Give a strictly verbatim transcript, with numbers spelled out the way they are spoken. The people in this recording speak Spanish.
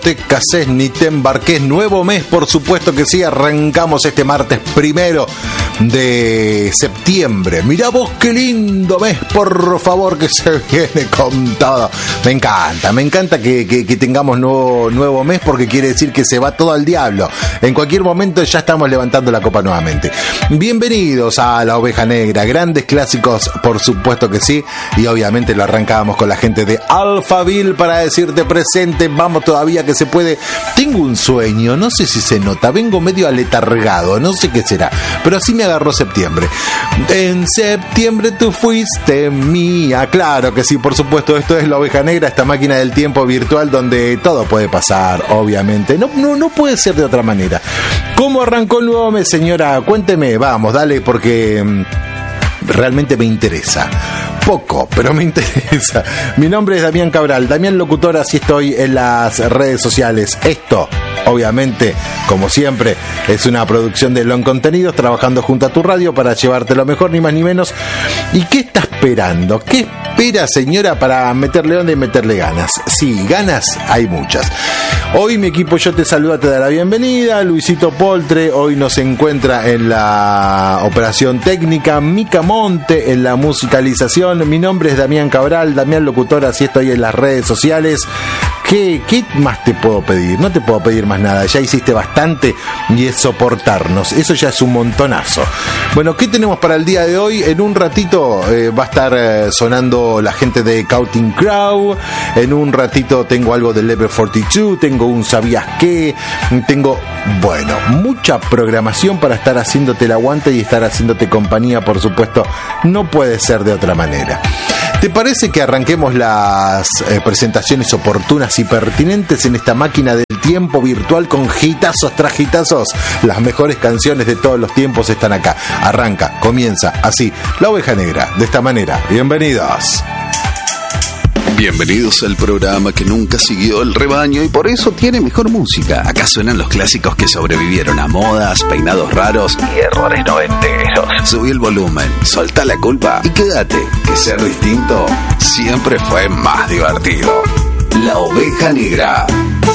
te cases ni te embarques. Nuevo mes, por supuesto que sí. Arrancamos este martes primero de septiembre. Mirá vos qué lindo mes, por favor, que se viene con todo. Me encanta, me encanta que, que, que tengamos nuevo, nuevo mes, porque quiere decir que se va todo al diablo. En cualquier momento ya estamos levantando la copa nuevamente. Bienvenidos a La Oveja Negra, grandes clásicos, por supuesto que sí. Y obviamente lo arrancábamos con la gente de Alphaville para decirte presente, vamos todavía que se puede. Tengo un sueño, no sé si se nota, vengo medio aletargado, no sé qué será, pero así me agarró septiembre. En septiembre tú fuiste mía, claro que sí, por supuesto. Esto es La Oveja Negra, esta máquina del tiempo virtual donde todo puede pasar, obviamente. No, no, no puede ser de otra manera. ¿Cómo arrancó el nuevo mes, señora? Cuénteme, vamos, dale, porque mmm, realmente me interesa. Poco, pero me interesa. Mi nombre es Damián Cabral, Damián Locutor, así estoy en las redes sociales. Esto, obviamente, como siempre, es una producción de Long Contenidos, trabajando junto a tu radio para llevarte lo mejor, ni más ni menos. ¿Y qué está esperando? ¿Qué espera, señora, para meterle onda y meterle ganas? Sí, ganas hay muchas. Hoy mi equipo Yo Te Saluda te da la bienvenida. Luisito Poltre hoy nos encuentra en la operación técnica, Mica Monte en la musicalización. Mi nombre es Damián Cabral, Damián Locutor, así estoy en las redes sociales. ¿Qué, ¿Qué más te puedo pedir? No te puedo pedir más nada, ya hiciste bastante y es soportarnos, eso ya es un montonazo. Bueno, ¿qué tenemos para el día de hoy? En un ratito eh, va a estar eh, sonando la gente de Counting Crow, en un ratito tengo algo de Level cuarenta y dos, tengo un ¿Sabías qué? Tengo, bueno, mucha programación para estar haciéndote el aguante y estar haciéndote compañía, por supuesto, no puede ser de otra manera. ¿Te parece que arranquemos las eh, presentaciones oportunas y pertinentes en esta máquina del tiempo virtual con hitazos tras hitazos? Las mejores canciones de todos los tiempos están acá. Arranca, comienza así, La Oveja Negra, de esta manera. Bienvenidos. Bienvenidos al programa que nunca siguió el rebaño y por eso tiene mejor música. Acá suenan los clásicos que sobrevivieron a modas, peinados raros y errores noventeros. Subí el volumen, soltá la culpa y quédate, que ser distinto siempre fue más divertido. La Oveja Negra.